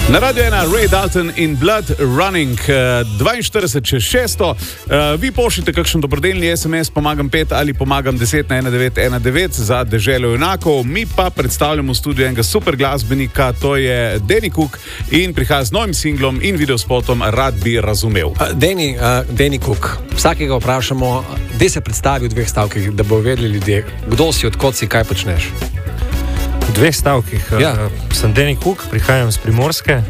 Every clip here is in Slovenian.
Na Radio 1, Ray Dalton in Blood Running, 42:06. Vi pošljite kakšen dobrodelni SMS, pomagam 5 ali pomagam 10 na 1919 za deželo junakov. Mi pa predstavljamo v studiu enega super glasbenika, to je Danny Cook in prihaja z novim singlom in videospotom Rad bi razumel. Danny Cook, vsakega vprašamo, da se predstavi v 2 stavkih, da bo vedeli ljudje, kdo si, odkot si, kaj počneš. V 2 stavkih. Sem Danny Cook, prihajam z Primorske.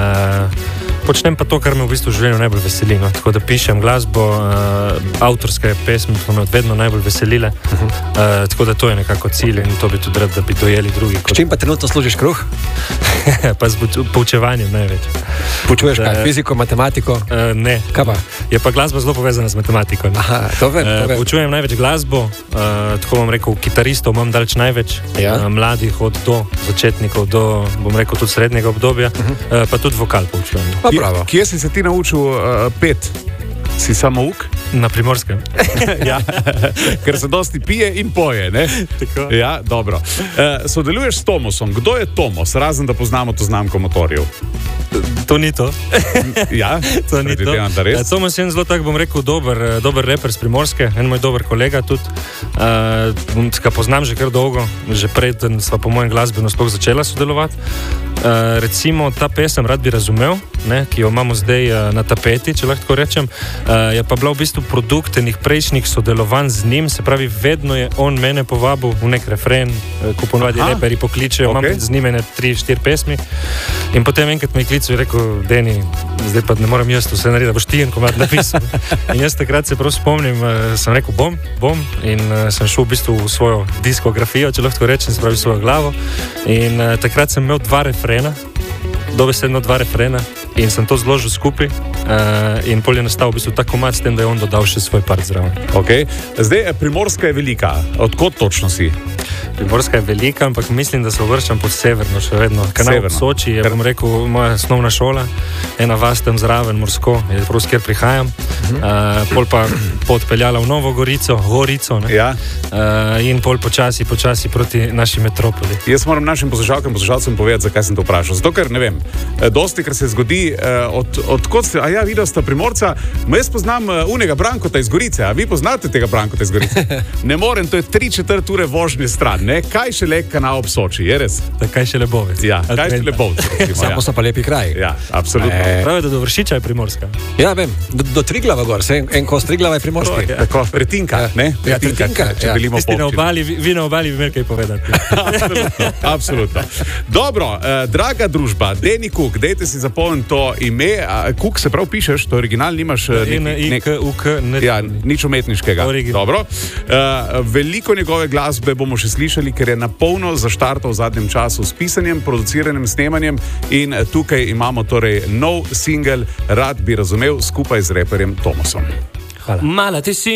Počnem pa to, kar me v bistvu v življenju najbolj veseli. No? Tako da pišem glasbo, avtorske pesmi so me vedno najbolj veselile. Tako da to je nekako cilj in to bi tudi rad, da bi dojeli drugi. S čim pa trenutno služiš kruh? Pa z poučevanjem največ. Poučuješ kaj? Fiziko, matematiko? Ne. Kaj pa? Je pa glasba zelo povezana z matematiko. Aha, to vem. Poučujem največ glasbo, tako bom rekel, kitaristov imam daleč največ, mladih od do začetnikov do, bom rekel, tudi srednjega obdobja, pa tudi vokal poučujem. Kje si se ti naučil pet? Si samouk? Na Primorskem. Ja, ker se dosti pije in poje, ne? Tako. Ja, dobro. Sodeluješ s Tomosom. Kdo je Tomos, razen da poznamo to znamko motorjev? To ni to. Ja, to ni to. Tomas je en zelo tak, bom rekel, dober reper z Primorske, en moj dober kolega tudi. Ga poznam že kar dolgo, že preden sva po mojem glasbeno sploh začela sodelovati. Recimo ta pesem Rad bi razumel, ne, ki jo imamo zdaj na tapeti, če lahko rečem, je pa bila v bistvu produkt enih prejšnjih sodelovanj z njim, se pravi, vedno je on mene povabil v nek refren, ko ponovadi reperi pokličejo, imam z njim 3-4 pesmi in potem enkrat me je klical in rekel, Danny, zdaj pa ne moram jaz vse narediti, da boš ti en komad napisal. In jaz takrat se prav spomnim, sem rekel, bom in sem šel v bistvu v svojo diskografijo, če lahko rečem, se pravi svojo glavo in takrat sem imel 2 refrena, dobesedno 2 refrena in sem to zložil skupaj in pol je nastal v bistvu ta komad s tem, da je on dodal še svoj part zraven. Okay. Zdaj, Primorska je velika. Odkot točno si? Primorska je velika, ampak mislim, da se uvrščam pod severno še vedno. Kanal Soči je, bom rekel, moja osnovna šola, ena vas tam zraven, Morsko, je prav skjer prihajam. Pol pa podpeljala v Novo Gorico, ne? Ja. In pol počasi proti naši metropoli. Jaz moram našim poslušalcem povedati, zakaj sem to vprašal. Zato, ker ne vem, dosti, ker se zgodi, odkot ste, videl sta Primorca, jaz poznam unega Brankota iz Gorice, a vi poznate tega Brankota iz Gorice? Ne morem, to je 3/4 ure vožnje stran, ne? Kaj šele Kanal ob Soči, je res? Kaj šele Bovec. Ja, kaj šele Bovec. Samo so pa lepi kraj. Ja, absolutno. Pravi, da do Vršiča je Primorska. Ja, vem, do Triglava gor, en kos Triglava je Primorski. Tako, Pretinka, ne? Pretinka, če bilimo vi na obali bi imeli kaj povedati. Absolutno. Dobro, draga družba, Danny Cook, dejte si zapomniti to ime. Cook se prav pišeš, to original nimaš nič umetniškega. Dobro. Veliko njegove glasbe bomo še slišali, ker je na polno zaštartal v zadnjem času s pisanjem, produciranjem, snemanjem in tukaj imamo torej nov singel Rad bi razumel skupaj z reperjem Tomasom. Hvala.